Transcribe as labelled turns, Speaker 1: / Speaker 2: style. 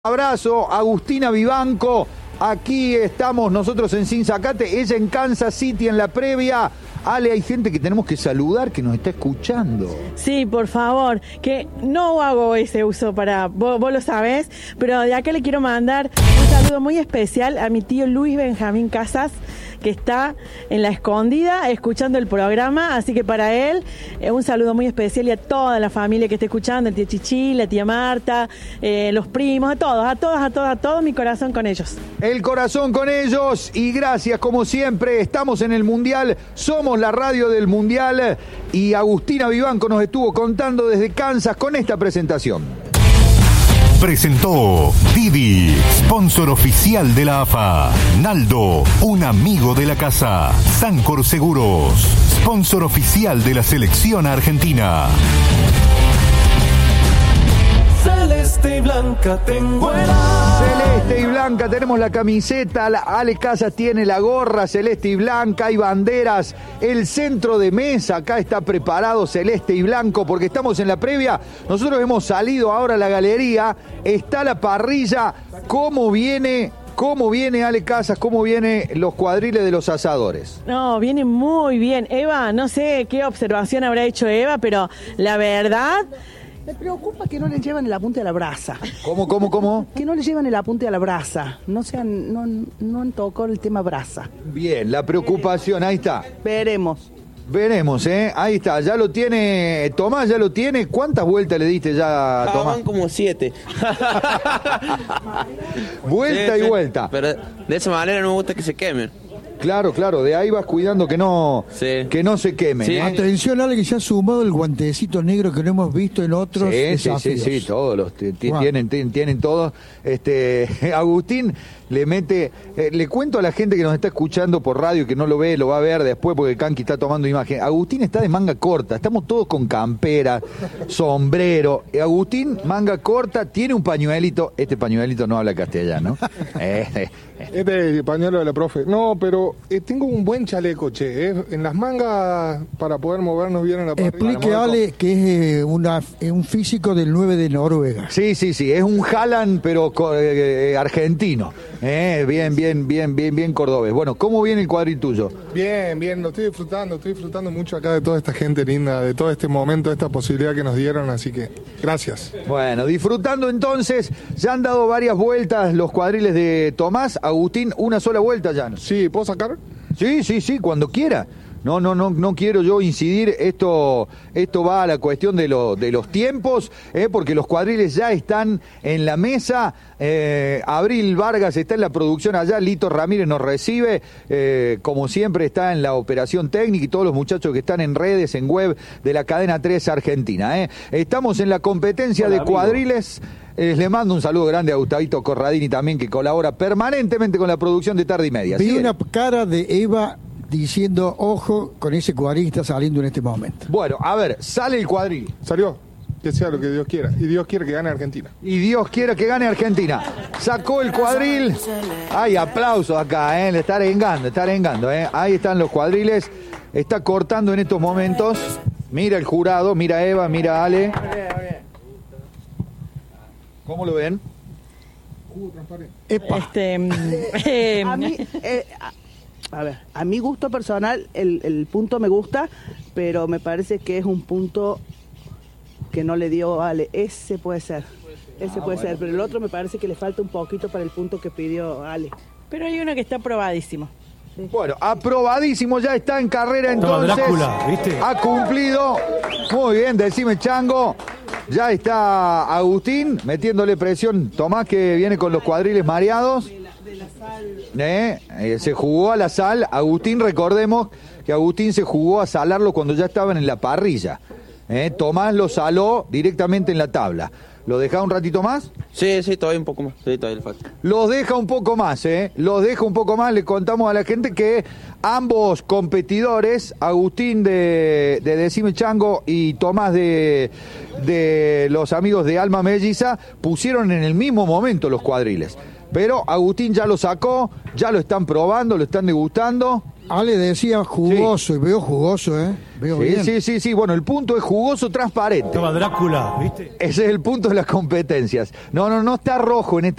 Speaker 1: Abrazo, Agustina Vivanco. Aquí estamos nosotros en Sin Sacate, ella en Kansas City en la previa. Ale, hay gente que tenemos que saludar que nos está escuchando.
Speaker 2: Sí, por favor, que no hago ese uso para, vos lo sabés, pero de acá le quiero mandar un saludo muy especial a mi tío Luis Benjamín Casas, que está en La Escondida escuchando el programa, así que para él un saludo muy especial y a toda la familia que esté escuchando, el tío Chichi, la tía Marta, los primos, a todos, mi corazón con ellos.
Speaker 1: El corazón con ellos y gracias como siempre, estamos en el Mundial, somos la radio del Mundial y Agustina Vivanco nos estuvo contando desde Kansas con esta presentación.
Speaker 3: Presentó Didi, sponsor oficial de la AFA. Naldo, un amigo de la casa. Sancor Seguros, sponsor oficial de la selección argentina.
Speaker 4: Celeste y blanca tengo el
Speaker 1: Celeste y blanca, tenemos la camiseta, Ale Casas tiene la gorra celeste y blanca, hay banderas, el centro de mesa acá está preparado celeste y blanco porque estamos en la previa, nosotros hemos salido ahora a la galería, está la parrilla, ¿cómo viene Ale Casas? ¿Cómo vienen los cuadriles de los asadores?
Speaker 2: No, viene muy bien. Eva, no sé qué observación habrá hecho Eva, pero la verdad...
Speaker 5: Me preocupa que no le llevan el apunte a la brasa.
Speaker 1: ¿Cómo?
Speaker 5: Que no le llevan el apunte a la brasa. No han tocado el tema brasa.
Speaker 1: Bien, la preocupación, ahí está.
Speaker 5: Veremos,
Speaker 1: Ahí está, ya lo tiene, Tomás ya lo tiene. ¿Cuántas vueltas le diste ya a Tomás?
Speaker 6: Van como 7.
Speaker 1: Vuelta y vuelta.
Speaker 6: Pero de esa manera no me gusta que se quemen.
Speaker 1: Claro, de ahí vas cuidando que no se quemen.
Speaker 6: Sí.
Speaker 7: Atención, Ale, que se ha sumado el guantecito negro que no hemos visto en otros desafíos.
Speaker 1: Sí, todos los tienen todos. Agustín le mete, le cuento a la gente que nos está escuchando por radio, que no lo ve, lo va a ver después porque Kanki está tomando imagen. Agustín está de manga corta, estamos todos con campera, sombrero. Agustín, manga corta, tiene un pañuelito, este pañuelito no habla castellano.
Speaker 8: Este pañuelo de la profe. No, pero tengo un buen chaleco, en las mangas para poder movernos bien en la parrilla.
Speaker 7: Explique, Ale, que es un físico del 9 de Noruega.
Speaker 1: Sí, es un Haaland, pero argentino. Bien cordobés. Bueno, ¿cómo viene el cuadril tuyo?
Speaker 8: Bien, lo estoy disfrutando mucho acá de toda esta gente linda, de todo este momento, de esta posibilidad que nos dieron, así que gracias.
Speaker 1: Bueno, disfrutando entonces, ya han dado varias vueltas los cuadriles de Tomás. Agustín, una sola vuelta ya.
Speaker 8: Sí, ¿puedo sacar?
Speaker 1: Sí, cuando quiera. No quiero yo incidir, esto va a la cuestión de los tiempos, porque los cuadriles ya están en la mesa. Abril Vargas está en la producción allá, Lito Ramírez nos recibe, como siempre está en la operación técnica y todos los muchachos que están en redes, en web de la cadena 3 Argentina. Estamos en la competencia de cuadriles. Le mando un saludo grande a Gustavito Corradini también, que colabora permanentemente con la producción de Tarde y Media.
Speaker 7: Vi una cara de Eva diciendo, ojo con ese cuadril que está saliendo en este momento.
Speaker 1: Bueno, a ver, sale el cuadril.
Speaker 8: Salió, que sea lo que Dios quiera. Y Dios quiere que gane Argentina.
Speaker 1: Y Dios quiera que gane Argentina. Sacó el cuadril. Hay aplausos acá, le está arengando. Ahí están los cuadriles. Está cortando en estos momentos. Mira el jurado, mira Eva, mira Ale. ¿Cómo lo ven?
Speaker 8: Jugo transparente.
Speaker 5: A mi gusto personal, el punto me gusta, pero me parece que es un punto que no le dio Ale. Ese puede ser, pero el otro me parece que le falta un poquito para el punto que pidió Ale.
Speaker 2: Pero hay uno que está aprobadísimo.
Speaker 1: Bueno, aprobadísimo, ya está en carrera entonces.
Speaker 9: Drácula, ¿viste?
Speaker 1: Ha cumplido. Muy bien, decime Chango. Ya está Agustín metiéndole presión. Tomás, que viene con los cuadriles mareados. Se jugó a la sal. Agustín, recordemos que Agustín se jugó a salarlo cuando ya estaban en la parrilla. Tomás lo saló directamente en la tabla. ¿Lo deja un ratito más?
Speaker 6: Sí, todavía un poco más. Sí, todavía le falta.
Speaker 1: Los deja un poco más, Le contamos a la gente que ambos competidores, Agustín de Decime Chango y Tomás de los amigos de Alma Melliza, pusieron en el mismo momento los cuadriles. Pero Agustín ya lo sacó, ya lo están probando, lo están degustando.
Speaker 7: Ale decía jugoso, y veo jugoso, Veo bien.
Speaker 1: Sí. Bueno, el punto es jugoso, transparente.
Speaker 9: Estaba Drácula, ¿viste?
Speaker 1: Ese es el punto de las competencias. No está rojo en este